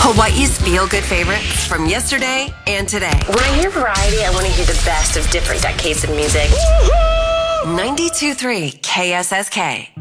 Hawaii's feel-good favorites from yesterday and today. When I hear variety, I want to hear the best of different decades of music. 92.3 KSSK.